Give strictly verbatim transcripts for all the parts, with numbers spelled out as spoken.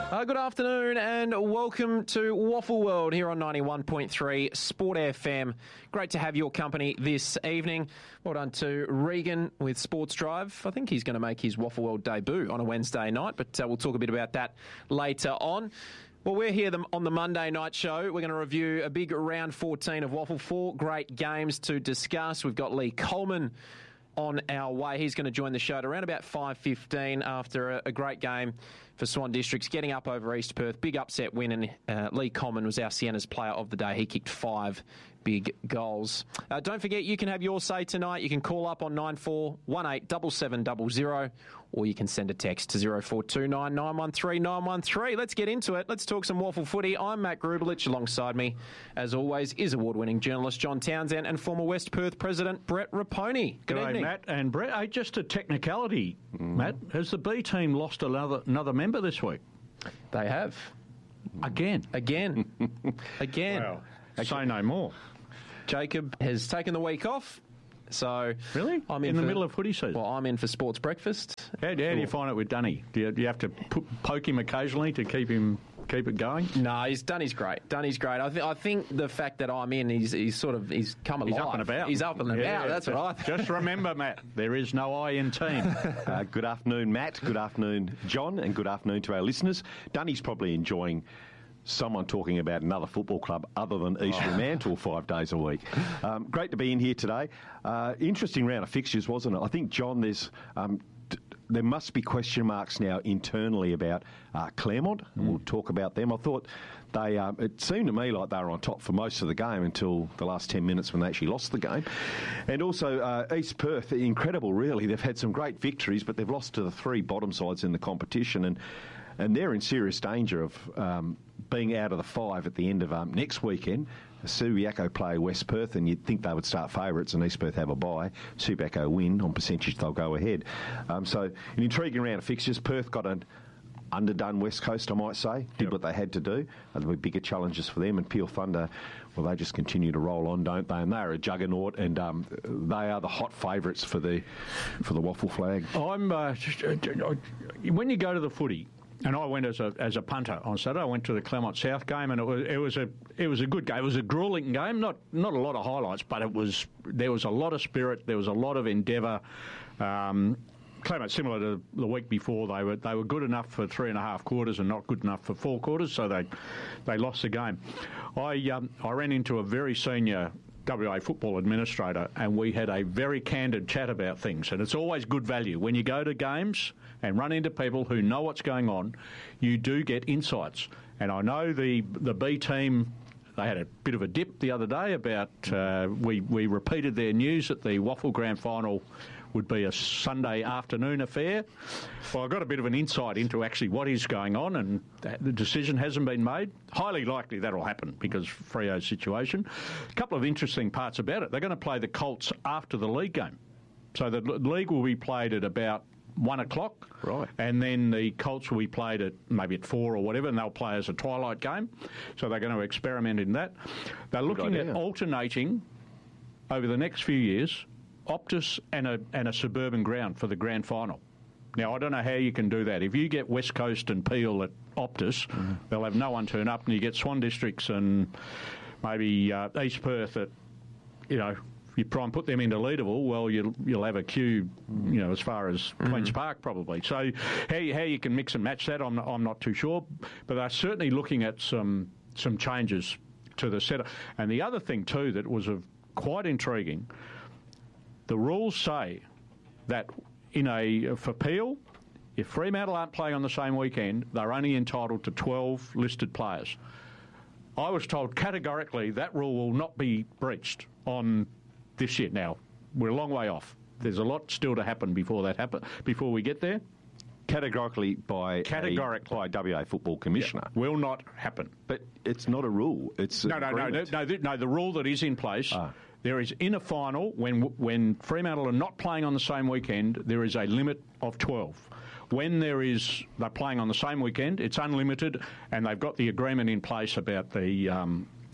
Uh, good afternoon and welcome to Waffle World here on ninety-one point three Sport F M. Great to have your company this evening. Well done to Regan with Sports Drive. I think he's going to make his Waffle World debut on a Wednesday night, but uh, we'll talk a bit about that later on. Well, we're here on the Monday night show. We're going to review a big round fourteen of Waffle. Four great games to discuss. We've got Lee Coleman on our way. He's going to join the show at around about five fifteen after a, a great game for Swan Districts, getting up over East Perth. Big upset win, and uh, Lee Coleman was our Sienna's player of the day. He kicked five big goals. Uh, don't forget, you can have your say tonight. You can call up on nine four one eight seven seven zero zero, or you can send a text to zero four two nine nine one three nine one three. Let's get into it. Let's talk some Waffle footy. I'm Matt Grubelich. Alongside me, as always, is award-winning journalist John Townsend and former West Perth president Brett Raponi. Good G'day, evening, Matt and Brett. Hey, just a technicality, mm. Matt. Has the B team lost another another member this week? They have. Again. Again. Again. Wow. Say no more. Jacob has taken the week off. So really, I'm in, in the for, middle of footy season. Well, I'm in for sports breakfast. How, how do you find it with Dunny? Do you, do you have to p- poke him occasionally to keep him keep it going? No, he's Dunny's great. Dunny's great. I think I think the fact that I'm in, he's he's sort of he's come alive. He's up and about. He's up and about. Yeah, That's what I think. Just remember, Matt, there is no I in team. uh, good afternoon, Matt. Good afternoon, John, and good afternoon to our listeners. Dunny's probably enjoying someone talking about another football club other than East Fremantle five days a week. Um, great to be in here today. Uh, interesting round of fixtures, wasn't it? I think, John, there's um, t- there must be question marks now internally about uh, Claremont. Mm. We'll talk about them. I thought they, um, it seemed to me like they were on top for most of the game until the last ten minutes when they actually lost the game. And also uh, East Perth, incredible really. They've had some great victories, but they've lost to the three bottom sides in the competition, and and they're in serious danger of um, being out of the five at the end of um, next weekend. Subiaco play West Perth, and you'd think they would start favourites, and East Perth have a bye. Subiaco win on percentage, they'll go ahead. Um, so an intriguing round of fixtures. Perth got an underdone West Coast, I might say, did yep. what they had to do. Uh, there'll be bigger challenges for them, and Peel Thunder, well, they just continue to roll on, don't they? And they're a juggernaut, and um, they are the hot favourites for the for the Waffle flag. I'm uh, just, uh, when you go to the footy. And I went as a as a punter on Saturday. I went to the Claremont South game, and it was it was a it was a good game. It was a gruelling game, not not a lot of highlights, but it was there was a lot of spirit, there was a lot of endeavour. Um, Claremont, similar to the week before, they were they were good enough for three and a half quarters and not good enough for four quarters, so they they lost the game. I um, I ran into a very senior W A football administrator, and we had a very candid chat about things, and it's always good value. When you go to games and run into people who know what's going on, you do get insights. And I know the the B team, they had a bit of a dip the other day about, uh, we, we repeated their news that the Waffle Grand Final would be a Sunday afternoon affair. Well, I got a bit of an insight into actually what is going on, and the decision hasn't been made. Highly likely that'll happen because Freo's situation. A couple of interesting parts about it. They're going to play the Colts after the league game. So the league will be played at about one o'clock. Right. And then the Colts will be played at maybe at four or whatever, and they'll play as a twilight game. So they're going to experiment in that. They're looking at alternating over the next few years Optus and a and a suburban ground for the grand final. Now, I don't know how you can do that. If you get West Coast and Peel at Optus, mm-hmm. they'll have no one turn up, and you get Swan Districts and maybe uh, East Perth at, you know, if you try and put them into Leederville, well, you'll, you'll have a queue, you know, as far as mm-hmm. Queen's Park probably. So how you, how you can mix and match that, I'm not, I'm not too sure. But they're certainly looking at some some changes to the setup. And the other thing, too, that was of quite intriguing, the rules say that in a for Peel, if Fremantle aren't playing on the same weekend, they're only entitled to twelve listed players. I was told categorically that rule will not be breached on this year. Now, we're a long way off. There's a lot still to happen before that happen, before we get there. Categorically by categorically. A, by a W A football commissioner. Yeah, will not happen. But it's not a rule. It's no, no, no, no, no, no. No, the rule that is in place. Ah. There is, in a final, when when Fremantle are not playing on the same weekend, there is a limit of twelve. When there is, they're playing on the same weekend, it's unlimited, and they've got the agreement in place about the um,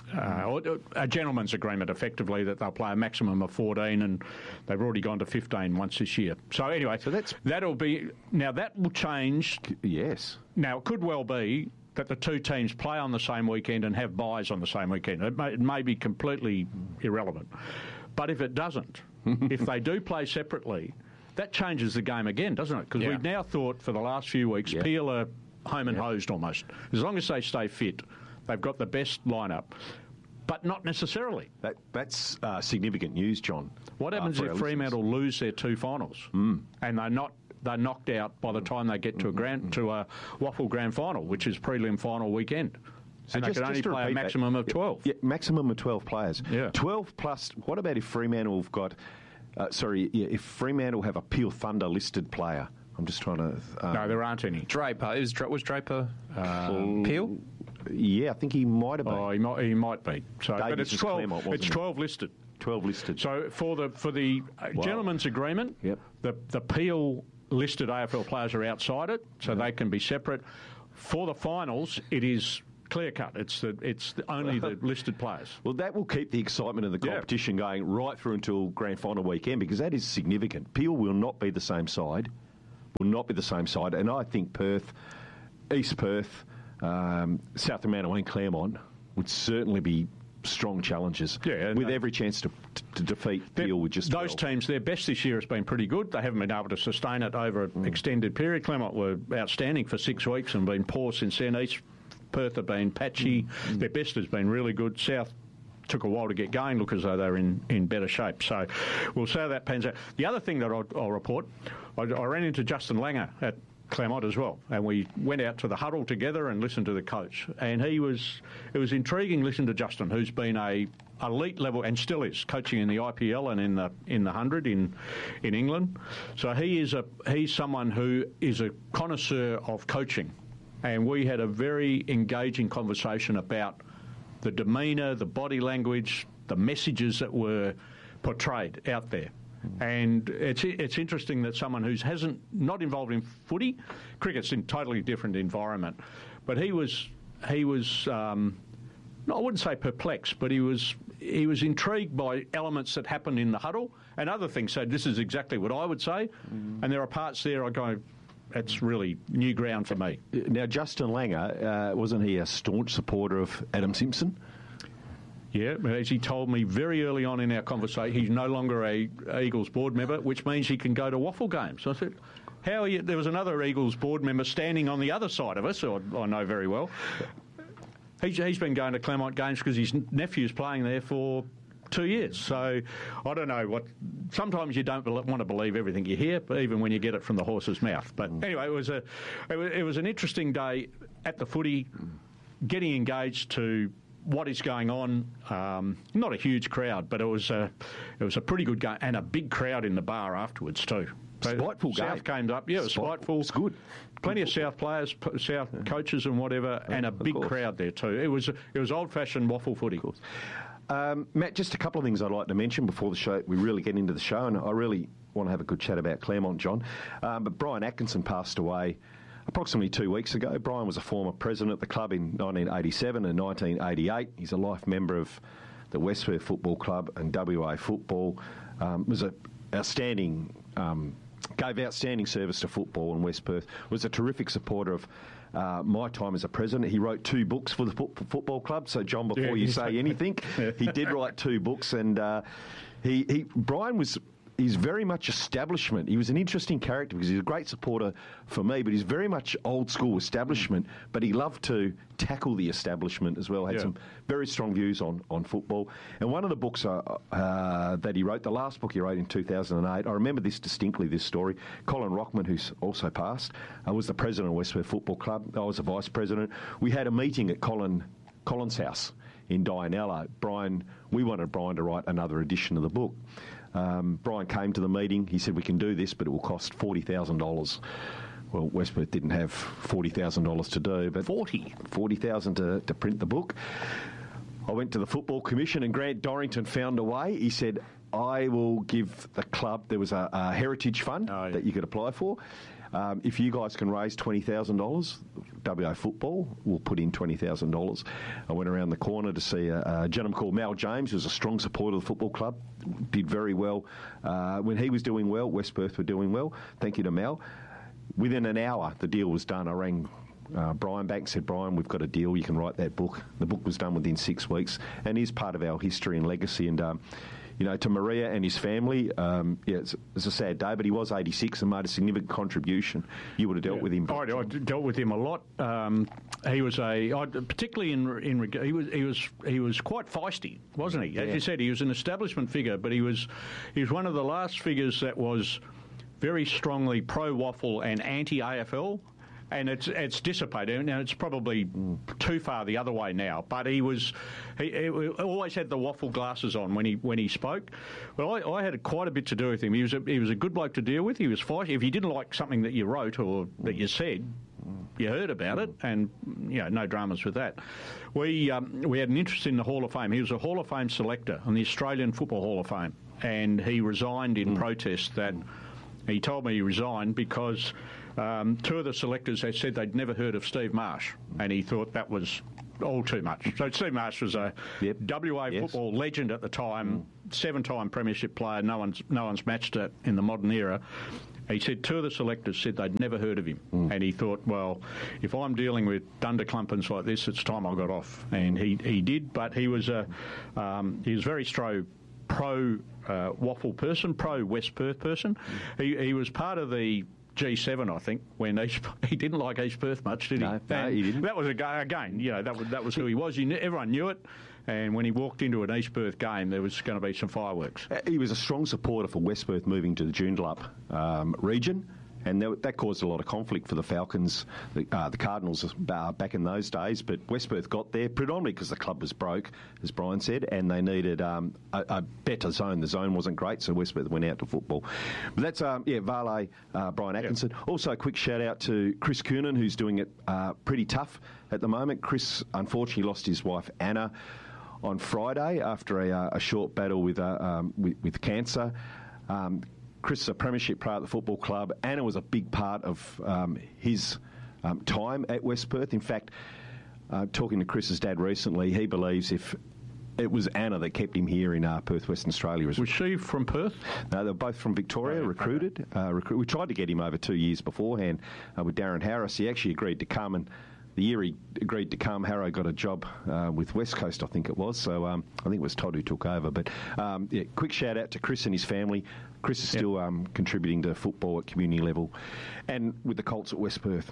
uh, a gentleman's agreement, effectively, that they'll play a maximum of fourteen, and they've already gone to fifteen once this year. So anyway, so that's that'll be now that will change. Yes. Now it could well be that the two teams play on the same weekend and have byes on the same weekend. It may, it may be completely irrelevant, but if it doesn't, if they do play separately, that changes the game again, doesn't it? Because yeah. we've now thought for the last few weeks, yeah. Peel are home and yeah. hosed almost. As long as they stay fit, they've got the best lineup. But not necessarily. That, that's uh, significant news, John. What happens uh, if Fremantle lose their two finals mm. and they're not they're knocked out by the time they get to a grand to a Waffle Grand Final, which is prelim final weekend? So and just, they can only play a maximum that, of twelve. Yeah, maximum of twelve players. Yeah. twelve plus. What about if Fremantle have got? Uh, sorry, yeah, if Fremantle have a Peel Thunder listed player. I'm just trying to. Um, no, there aren't any. Draper is was Draper um, Peel. Yeah, I think he might have been. Oh, he might, he might be. So, but it's twelve. Claremont, it's twelve listed. Twelve listed. So for the for the uh, wow. gentleman's agreement, yep. the the Peel listed A F L players are outside it, so yep. they can be separate. For the finals, it is clear cut. It's the it's the, only the listed players. Well, that will keep the excitement of the competition yeah. going right through until grand final weekend, because that is significant. Peel will not be the same side. Will not be the same side, and I think Perth, East Perth. Um, South Fremantle and Claremont would certainly be strong challenges, yeah, with no. every chance to, to, to defeat Peel with just those twelve. Teams. Their best this year has been pretty good. They haven't been able to sustain it over an mm. extended period. Claremont were outstanding for six weeks and been poor since then. East Perth have been patchy. Mm. Their best has been really good. South took a while to get going, look as though they're in, in better shape. So we'll see how that pans out. The other thing that I'll, I'll report, I, I ran into Justin Langer at Claremont as well, and we went out to the huddle together and listened to the coach, and he was it was intriguing listening to Justin, who's been a elite level and still is coaching in the I P L and in the in the hundred in in England. So he is a he's someone who is a connoisseur of coaching, and we had a very engaging conversation about the demeanour, the body language, the messages that were portrayed out there. And it's it's interesting that someone who hasn't not involved in footy, cricket's in a totally different environment, but he was he was um, no, I wouldn't say perplexed, but he was he was intrigued by elements that happened in the huddle and other things. So this is exactly what I would say, mm. and there are parts there I go, it's really new ground for me. Now, Justin Langer, uh, wasn't he a staunch supporter of Adam Simpson? Yeah, as he told me very early on in our conversation, he's no longer a Eagles board member, which means he can go to Waffle games. So I said, how are you? There was another Eagles board member standing on the other side of us, who I, I know very well. He's, he's been going to Claremont games because his nephew's playing there for two years. So I don't know what. Sometimes you don't want to believe everything you hear, even when you get it from the horse's mouth. But anyway, it was a it was, it was an interesting day at the footy, getting engaged to what is going on. Um, not a huge crowd, but it was a it was a pretty good game and a big crowd in the bar afterwards too. Spiteful game. South came up, yeah, it was spiteful. It's good. Plenty of South players, South yeah. coaches and whatever, yeah, and a big course. crowd there too. It was it was old-fashioned waffle footy. Um, Matt, just a couple of things I'd like to mention before the show. We really get into the show, and I really want to have a good chat about Claremont, John. Um, but Brian Atkinson passed away approximately two weeks ago. Brian was a former president of the club in nineteen eighty-seven and nineteen eighty-eight. He's a life member of the West Perth Football Club and W A Football. Um, was a outstanding, um, gave outstanding service to football in West Perth. Was a terrific supporter of uh, my time as a president. He wrote two books for the fo- football club. So, John, before yeah, you say anything, he did write two books, and uh, he, he Brian was. He's very much establishment. He was an interesting character because he's a great supporter for me, but he's very much old school establishment, but he loved to tackle the establishment as well, had yeah. some very strong views on, on football. And one of the books uh, uh, that he wrote, the last book he wrote in two thousand eight, I remember this distinctly, this story. Colin Rockman, who's also passed, uh, was the president of West Perth Football Club. I was the vice president. We had a meeting at Colin Colin's house in Dianella. Brian, we wanted Brian to write another edition of the book. Um, Brian came to the meeting. He said, we can do this, but it will cost forty thousand dollars. Well, West Perth didn't have forty thousand dollars to do, but forty thousand dollars to, to print the book. I went to the Football Commission and Grant Dorrington found a way. He said, I will give the club, there was a, a heritage fund oh, yeah. that you could apply for. Um, if you guys can raise twenty thousand dollars, W A Football will put in twenty thousand dollars. I went around the corner to see a, a gentleman called Mal James, who's a strong supporter of the football club, did very well. Uh, when he was doing well, West Perth were doing well. Thank you to Mal. Within an hour, the deal was done. I rang uh, Brian back and said, Brian, we've got a deal. You can write that book. The book was done within six weeks and is part of our history and legacy. And, um, you know, to Maria and his family, um, yeah, it's, it's a sad day, but he was eighty-six and made a significant contribution. You would have dealt yeah. with him. I, I dealt with him a lot. Um, he was a, I, particularly in in he was he was he was quite feisty, wasn't he? As yeah. you said, he was an establishment figure, but he was he was one of the last figures that was very strongly pro-Waffle and anti-A F L. And it's it's dissipated. Now, it's probably mm. too far the other way now. But he was, he, he always had the waffle glasses on when he when he spoke. Well, I, I had quite a bit to do with him. He was a, he was a good bloke to deal with. He was feisty. If you didn't like something that you wrote or that you said, you heard about it, and you know, no dramas with that. We um, we had an interest in the Hall of Fame. He was a Hall of Fame selector on the Australian Football Hall of Fame, and he resigned in mm. protest. That he told me he resigned because. Um, two of the selectors had said they'd never heard of Steve Marsh, and he thought that was all too much. So Steve Marsh was a yep. W A yes. football legend at the time, mm. seven-time premiership player. No one's no one's matched it in the modern era. He said two of the selectors said they'd never heard of him, mm. and he thought, well, if I'm dealing with dunderclumpings like this, it's time I got off. And he, he did, but he was a um, he was very stro pro uh, Waffle person, pro West Perth person. Mm. He he was part of the G seven, I think, when East, he didn't like East Perth much, did he? No, no he didn't. That was, a, again, you know, that was, that was who he was. He knew, everyone knew it, and when he walked into an East Perth game, there was going to be some fireworks. Uh, he was a strong supporter for West Perth moving to the Joondalup um, region, and that, that caused a lot of conflict for the Falcons, the, uh, the Cardinals uh, back in those days. But West Perth got there predominantly because the club was broke, as Brian said, and they needed um, a, a better zone. The zone wasn't great, so West Perth went out to football. But that's, um, yeah, Varley, uh, Brian Atkinson. Yep. Also, a quick shout out to Chris Coonan, who's doing it uh, pretty tough at the moment. Chris, unfortunately, lost his wife, Anna, on Friday after a, a short battle with, uh, um, with, with cancer. Um, Chris is a premiership player at the football club. Anna was a big part of um, his um, time at West Perth. In fact, uh, talking to Chris's dad recently, he believes if it was Anna that kept him here in uh, Perth, Western Australia. Was she from Perth? No, they're both from Victoria, oh, recruited. Okay. Uh, recru- we tried to get him over two years beforehand uh, with Darren Harris. He actually agreed to come, and the year he agreed to come, Harrow got a job uh, with West Coast, I think it was. So um, I think it was Todd who took over. But um, yeah, quick shout out to Chris and his family. Chris is still yep. um, contributing to football at community level and with the Colts at West Perth.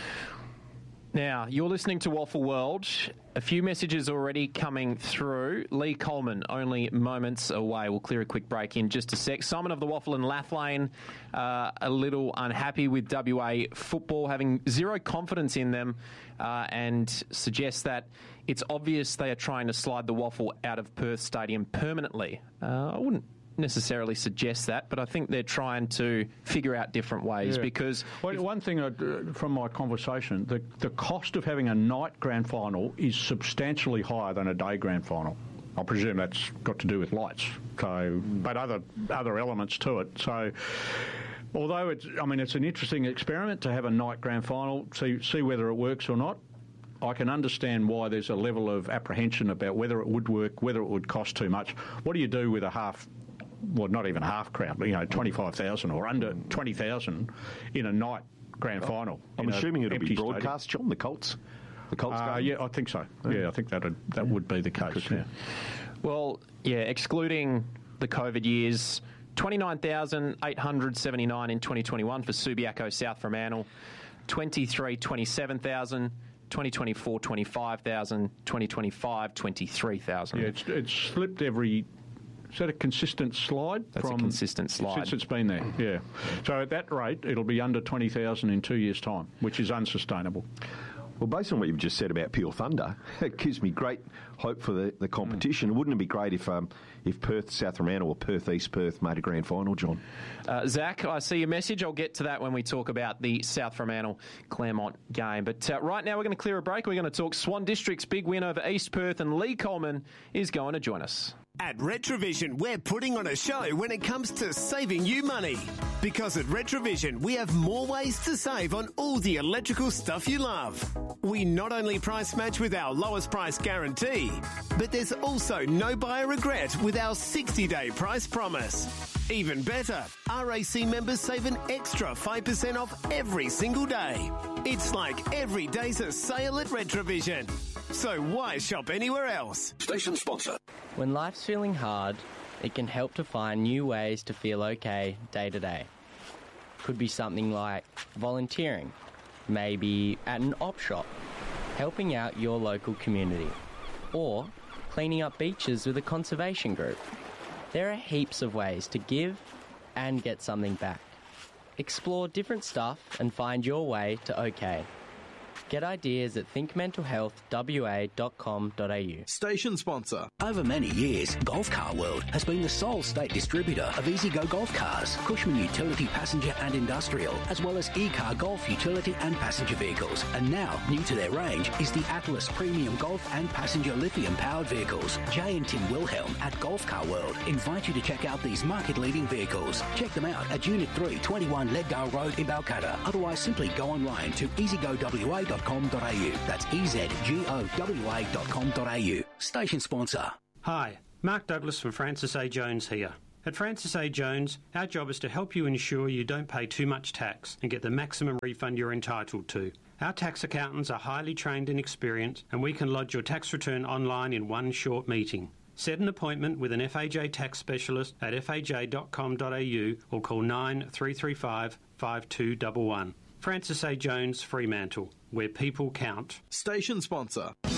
Now, you're listening to Waffle World. A few messages already coming through. Lee Coleman, only moments away. We'll clear a quick break in just a sec. Simon of the Waffle and Lathlane, uh, a little unhappy with W A football, having zero confidence in them, uh, and suggests that it's obvious they are trying to slide the Waffle out of Perth Stadium permanently. Uh, I wouldn't necessarily suggest that, but I think they're trying to figure out different ways yeah. because... Well, if, one thing uh, from my conversation, the, the cost of having a night grand final is substantially higher than a day grand final. I presume that's got to do with lights, so but other other elements to it. So, although it's, I mean, it's an interesting experiment to have a night grand final, see see whether it works or not. I can understand why there's a level of apprehension about whether it would work, whether it would cost too much. What do you do with a half... well, not even half crowd, you know, twenty-five thousand or under twenty thousand in a night grand final? I'm assuming it'll be broadcast, stadium. John, the Colts? The Colts uh, yeah, I think so. Yeah, yeah I think that that would be the case, yeah. Well, yeah, excluding the COVID years, twenty-nine thousand eight hundred seventy-nine in twenty twenty-one for Subiaco South Fremantle, twenty-three, twenty-seven thousand, twenty twenty-four, twenty-five thousand, twenty twenty-five, twenty-three thousand. Yeah, it's, it's slipped every... Is that a consistent slide? That's from, a consistent slide. Since it's been there, yeah. So at that rate, it'll be under twenty thousand in two years' time, which is unsustainable. Well, based on what you've just said about Pure Thunder, it gives me great hope for the, the competition. Mm. Wouldn't it be great if um, if Perth South Fremantle or Perth East Perth made a grand final, John? Uh, Zach, I see your message. I'll get to that when we talk about the South Fremantle Claremont game. But uh, right now we're going to clear a break. We're going to talk Swan District's big win over East Perth, and Lee Coleman is going to join us. At Retrovision, we're putting on a show when it comes to saving you money. Because at Retrovision, we have more ways to save on all the electrical stuff you love. We not only price match with our lowest price guarantee, but there's also no buyer regret with our sixty-day price promise. Even better, R A C members save an extra five percent off every single day. It's like every day's a sale at Retrovision. So why shop anywhere else? Station sponsor. When life's feeling hard, it can help to find new ways to feel okay day to day. Could be something like volunteering, maybe at an op shop, helping out your local community, or cleaning up beaches with a conservation group. There are heaps of ways to give and get something back. Explore different stuff and find your way to okay. Get ideas at think mental health w a dot com dot a u. Station sponsor. Over many years, Golf Car World has been the sole state distributor of EasyGo golf cars, Cushman Utility Passenger and Industrial, as well as E-Car Golf Utility and Passenger Vehicles. And now, new to their range is the Atlas Premium Golf and Passenger Lithium-powered vehicles. Jay and Tim Wilhelm at Golf Car World invite you to check out these market-leading vehicles. Check them out at Unit three, twenty-one Leadgale Road in Balcatta. Otherwise, simply go online to easy go w a dot com dot a u. That's e z g o w a dot com dot a u. Station sponsor. Hi, Mark Douglas from Francis A. Jones here. At Francis A. Jones, our job is to help you ensure you don't pay too much tax and get the maximum refund you're entitled to. Our tax accountants are highly trained and experienced, and we can lodge your tax return online in one short meeting. Set an appointment with an F A J tax specialist at f a j dot com dot a u or call nine three three five, five two one one. Francis A. Jones, Fremantle, where people count. Station sponsor.